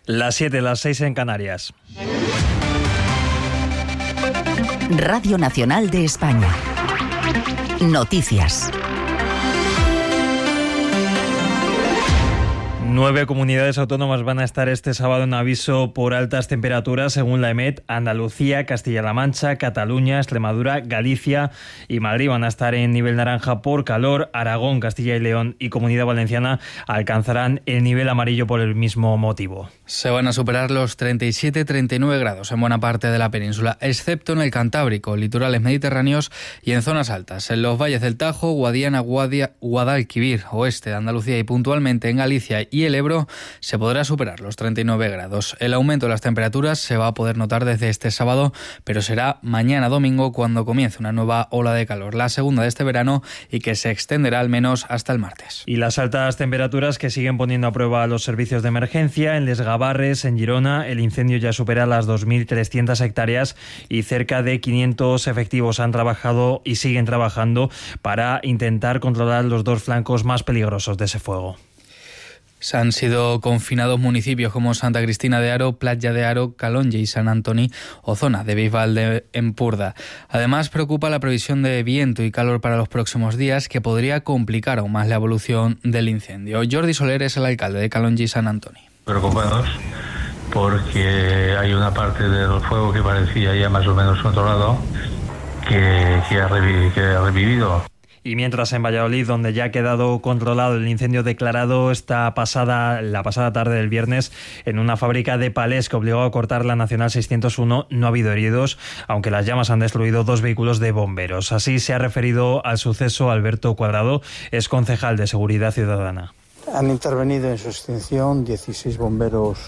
Las 7, las 6 en Canarias. Radio Nacional de España. Noticias. 9 comunidades autónomas van a estar este sábado en aviso por altas temperaturas, según la EMET. Andalucía, Castilla-La Mancha, Cataluña, Extremadura, Galicia y Madrid van a estar en nivel naranja por calor. Aragón, Castilla y León y Comunidad Valenciana alcanzarán el nivel amarillo por el mismo motivo. Se van a superar los 37-39 grados en buena parte de la península, excepto en el Cantábrico, litorales mediterráneos y en zonas altas. En los valles del Tajo, Guadiana, Guadalquivir, oeste de Andalucía y puntualmente en Galicia y el Ebro se podrá superar los 39 grados. El aumento de las temperaturas se va a poder notar desde este sábado, pero será mañana domingo cuando comience una nueva ola de calor, la segunda de este verano y que se extenderá al menos hasta el martes. Y las altas temperaturas que siguen poniendo a prueba a los servicios de emergencia. En Les Gavarres, en Girona, el incendio ya supera las 2.300 hectáreas y cerca de 500 efectivos han trabajado y siguen trabajando para intentar controlar los 2 flancos más peligrosos de ese fuego. Se han sido confinados municipios como Santa Cristina de Aro, Playa de Aro, Calonge y San Antoni o zona de Bisbal de Empurda. Además, preocupa la previsión de viento y calor para los próximos días, que podría complicar aún más la evolución del incendio. Jordi Soler es el alcalde de Calonge y San Antoni. Preocupados porque hay una parte del fuego que parecía ya más o menos controlado que ha revivido. Y mientras en Valladolid, donde ya ha quedado controlado el incendio declarado la pasada tarde del viernes en una fábrica de palés que obligó a cortar la Nacional 601, no ha habido heridos, aunque las llamas han destruido 2 vehículos de bomberos. Así se ha referido al suceso Alberto Cuadrado, es concejal de Seguridad Ciudadana. Han intervenido en su extinción 16 bomberos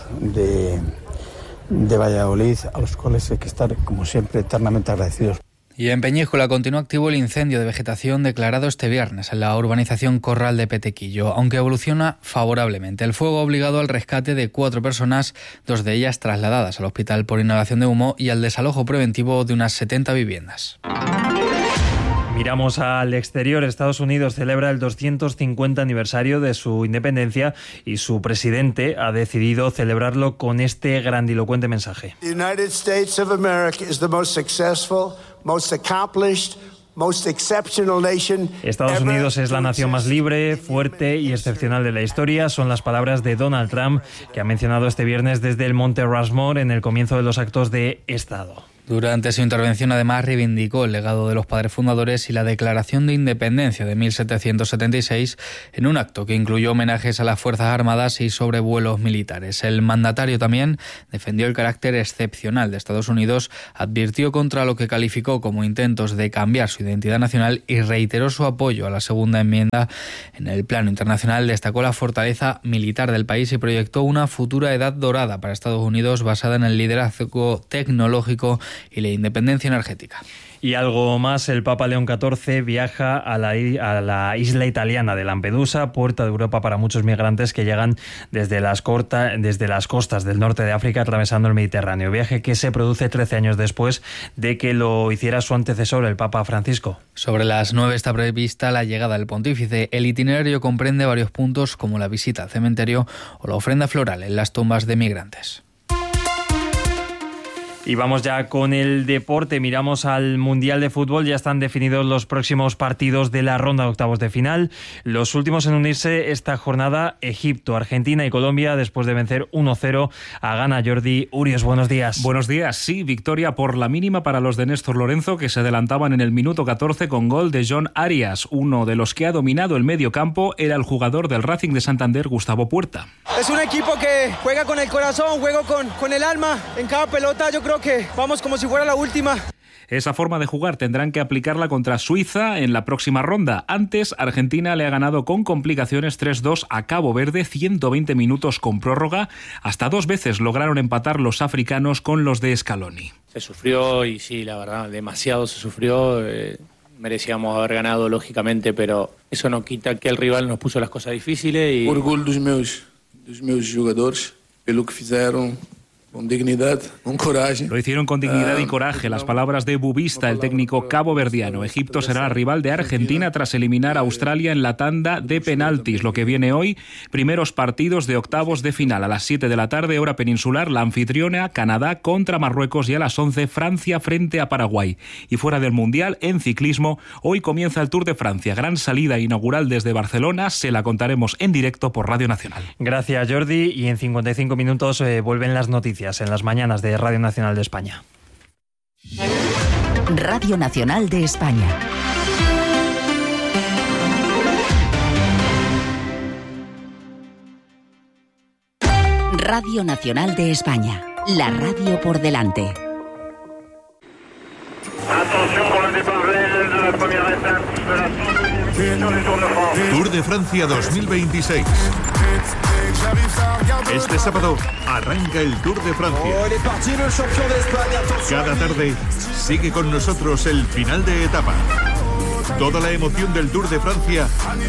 de Valladolid, a los cuales hay que estar, como siempre, eternamente agradecidos. Y en Peñíscola continúa activo el incendio de vegetación declarado este viernes en la urbanización Corral de Petequillo, aunque evoluciona favorablemente. El fuego ha obligado al rescate de 4 personas, 2 de ellas trasladadas al hospital por inhalación de humo y al desalojo preventivo de unas 70 viviendas. Miramos al exterior. Estados Unidos celebra el 250 aniversario de su independencia y su presidente ha decidido celebrarlo con este grandilocuente mensaje. The United States of America is the most successful, most accomplished, most exceptional nation. Estados Unidos es la nación más libre, fuerte y excepcional de la historia. Son las palabras de Donald Trump, que ha mencionado este viernes desde el Monte Rushmore en el comienzo de los actos de Estado. Durante su intervención, además, reivindicó el legado de los padres fundadores y la Declaración de Independencia de 1776 en un acto que incluyó homenajes a las Fuerzas Armadas y sobrevuelos militares. El mandatario también defendió el carácter excepcional de Estados Unidos, advirtió contra lo que calificó como intentos de cambiar su identidad nacional y reiteró su apoyo a la segunda enmienda. En el plano internacional destacó la fortaleza militar del país y proyectó una futura edad dorada para Estados Unidos basada en el liderazgo tecnológico y la independencia energética. Y algo más, el Papa León XIV viaja a la isla italiana de Lampedusa, puerta de Europa para muchos migrantes que llegan desde las costas del norte de África atravesando el Mediterráneo. Viaje que se produce 13 años después de que lo hiciera su antecesor, el Papa Francisco. Sobre las 9 está prevista la llegada del pontífice. El itinerario comprende varios puntos como la visita al cementerio o la ofrenda floral en las tumbas de migrantes. Y vamos ya con el deporte. Miramos al Mundial de Fútbol. Ya están definidos los próximos partidos de la ronda de octavos de final. Los últimos en unirse esta jornada, Egipto, Argentina y Colombia, después de vencer 1-0 a Ghana. Jordi Urios, buenos días. Buenos días, sí, victoria por la mínima para los de Néstor Lorenzo, que se adelantaban en el minuto 14 con gol de John Arias. Uno de los que ha dominado el medio campo era el jugador del Racing de Santander, Gustavo Puerta. Es un equipo que juega con el corazón, juega con el alma. En cada pelota yo creo que vamos como si fuera la última. Esa forma de jugar tendrán que aplicarla contra Suiza en la próxima ronda. Antes, Argentina le ha ganado con complicaciones 3-2 a Cabo Verde, 120 minutos con prórroga. Hasta 2 veces lograron empatar los africanos con los de Scaloni. Se sufrió y sí, la verdad, demasiado se sufrió. Merecíamos haber ganado, lógicamente, pero eso no quita que el rival nos puso las cosas difíciles. Orgulho dos meus jogadores, pelo que fizeram. con dignidad, con coraje. Lo hicieron con dignidad y coraje, las palabras de Bubista, el técnico caboverdiano. Egipto será el rival de Argentina tras eliminar a Australia en la tanda de penaltis. Lo que viene hoy, primeros partidos de octavos de final. A las 7 de la tarde, hora peninsular, la anfitriona Canadá contra Marruecos y a las 11 Francia frente a Paraguay. Y fuera del Mundial, en ciclismo, hoy comienza el Tour de Francia. Gran salida inaugural desde Barcelona, se la contaremos en directo por Radio Nacional. Gracias, Jordi, y en 55 minutos vuelven las noticias en las mañanas de Radio Nacional de España. Radio Nacional de España. Radio Nacional de España. La radio por delante. Atención con el départ de la primera etapa de la Tour de Francia 2026. Este sábado arranca el Tour de Francia. Cada tarde sigue con nosotros el final de etapa. Toda la emoción del Tour de Francia